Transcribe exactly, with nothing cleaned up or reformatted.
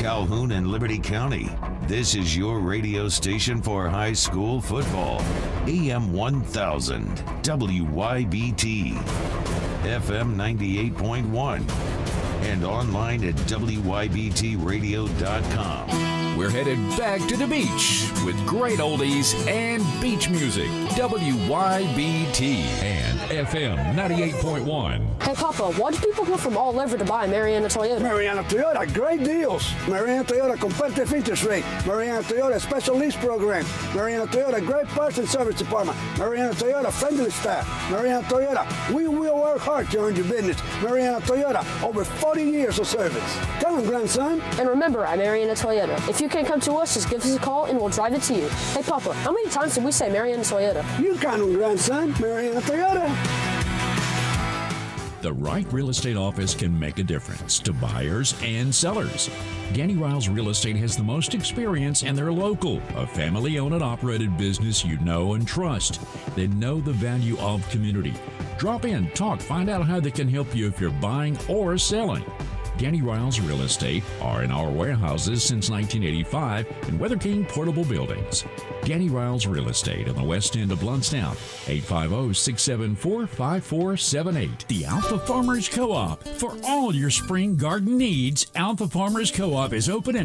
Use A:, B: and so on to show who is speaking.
A: Calhoun and Liberty County. This is your radio station for high school football. A M one thousand, W Y B T, F M ninety-eight point one, and online at W Y B T radio dot com.
B: We're headed back to the beach with great oldies and beach music. W Y B T and F M ninety-eight point one.
C: Hey, Papa, why do people come from all over to buy Mariana Toyota?
D: Mariana Toyota, great deals. Mariana Toyota, competitive interest rate. Mariana Toyota, special lease program. Mariana Toyota, great parts and service department. Mariana Toyota, friendly staff. Mariana Toyota, we will work hard to earn your business. Mariana Toyota, over forty years of service. Come on, grandson.
C: And remember, at Mariana Toyota, if you can't come to us, just give us a call and we'll drive it to you. Hey, Papa, how many times did we say Mariana Toyota?
D: You count on, grandson. Mariana Toyota.
E: The right real estate office can make a difference to buyers and sellers. Danny Riles Real Estate has the most experience and they're local, a family-owned and operated business you know and trust. They know the value of community. Drop in, talk, find out how they can help you if you're buying or selling. Danny Riles Real Estate are in our warehouses since nineteen eighty-five in Weather King Portable Buildings. Danny Riles Real Estate on the west end of Bluntstown, eight five zero, six seven four, five four seven eight. The Alpha Farmers Co-op. For all your spring garden needs, Alpha Farmers Co-op is open and